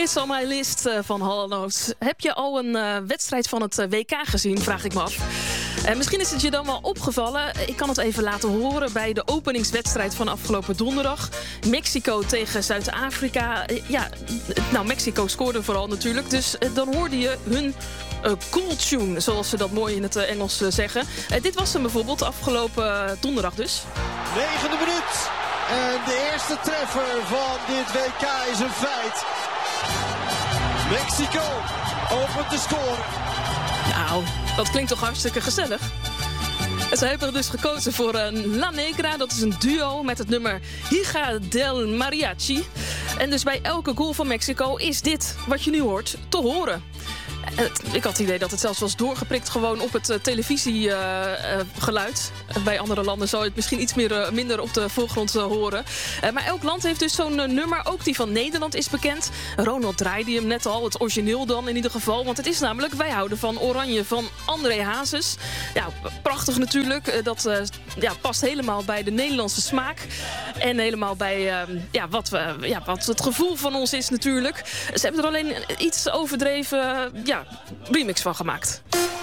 It's on my list van Hall & Oates. Heb je al een wedstrijd van het WK gezien, vraag ik me af. Misschien is het je dan wel opgevallen. Ik kan het even laten horen bij de openingswedstrijd van afgelopen donderdag. Mexico tegen Zuid-Afrika. Mexico scoorde vooral natuurlijk. Dus dan hoorde je hun goal tune, zoals ze dat mooi in het Engels zeggen. Dit was hem bijvoorbeeld afgelopen donderdag dus. 9e minuut. En de eerste treffer van dit WK is een feit. Mexico opent de score. Nou, dat klinkt toch hartstikke gezellig. Ze hebben dus gekozen voor La Negra. Dat is een duo met het nummer Hija del Mariachi. En dus bij elke goal van Mexico is dit wat je nu hoort te horen. Ik had het idee dat het zelfs was doorgeprikt gewoon op het televisiegeluid. Bij andere landen zou je het misschien iets minder op de voorgrond horen. Maar elk land heeft dus zo'n nummer. Ook die van Nederland is bekend. Ronald draaide hem net al, het origineel dan in ieder geval. Want het is namelijk Wij houden van Oranje van André Hazes. Ja, prachtig natuurlijk. Dat past helemaal bij de Nederlandse smaak. En helemaal bij wat het gevoel van ons is natuurlijk. Ze hebben er alleen iets overdreven remix van gemaakt.